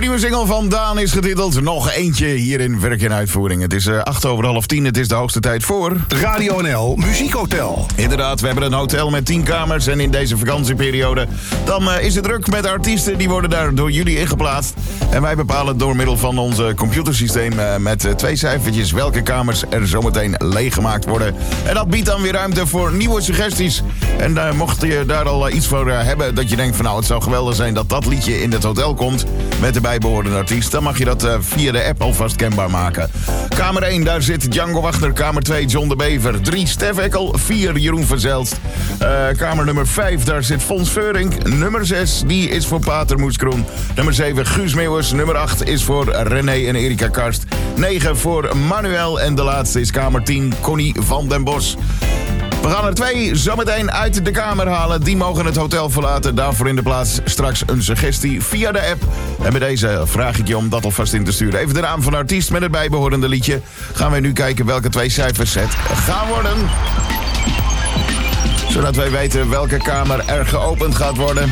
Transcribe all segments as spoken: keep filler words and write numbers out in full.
nieuwe single van Daan is getiteld Nog Eentje hier in Werk en Uitvoering. Het is uh, acht over half tien, het is de hoogste tijd voor... Radio N L Muziekhotel. Inderdaad, we hebben een hotel met tien kamers en in deze vakantieperiode... dan uh, is het druk met artiesten, die worden daar door jullie ingeplaatst. En wij bepalen door middel van onze computersysteem uh, met uh, twee cijfertjes... welke kamers er zometeen leeggemaakt worden. En dat biedt dan weer ruimte voor nieuwe suggesties. En uh, mocht je daar al uh, iets voor uh, hebben dat je denkt van... nou, het zou geweldig zijn dat dat liedje in het hotel komt... met de bijbehorende artiest, dan mag je dat uh, via de app alvast kenbaar maken. Kamer één, daar zit Django Wagner. Kamer twee, John de Bever. drie, Stef Ekkel. vier, Jeroen van Zelst. Uh, kamer nummer vijf, daar zit Fons Veurink. Nummer zes, die is voor Pater Moeskroen. Nummer zeven, Guus Meeuwers. Nummer acht is voor René en Erika Karst. negen voor Manuel. En de laatste is kamer tien, Connie van den Bos. We gaan er twee zometeen uit de kamer halen. Die mogen het hotel verlaten. Daarvoor in de plaats straks een suggestie via de app. En bij deze vraag ik je om dat alvast in te sturen. Even de naam van de artiest met het bijbehorende liedje. Gaan wij nu kijken welke twee cijfers het gaan worden. Zodat wij weten welke kamer er geopend gaat worden.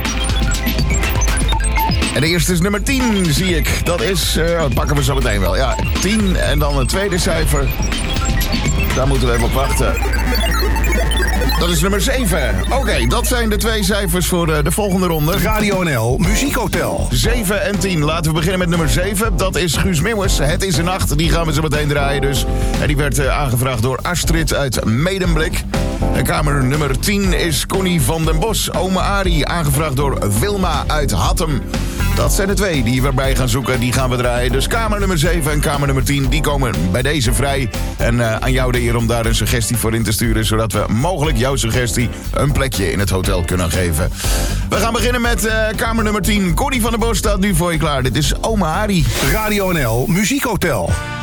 En de eerste is nummer tien, zie ik. Dat is, uh, dat pakken we zo meteen wel. Ja, tien en dan het tweede cijfer. Daar moeten we even op wachten. Dat is nummer zeven. Oké, okay, dat zijn de twee cijfers voor uh, de volgende ronde. Radio N L Muziekhotel. zeven en tien. Laten we beginnen met nummer zeven. Dat is Guus Meeuwers. Het is een nacht. Die gaan we zo meteen draaien dus. En die werd uh, aangevraagd door Astrid uit Medemblik. En kamer nummer tien is Connie van den Bos. Ome Arie, aangevraagd door Wilma uit Hattem. Dat zijn de twee die we erbij gaan zoeken. Die gaan we draaien. Dus kamer nummer zeven en kamer nummer tien, die komen bij deze vrij. En uh, aan jou de eer om daar een suggestie voor in te sturen... zodat we mogelijk jouw suggestie een plekje in het hotel kunnen geven. We gaan beginnen met uh, kamer nummer tien. Connie van den Bos staat nu voor je klaar. Dit is Ome Arie. Radio N L Muziekhotel.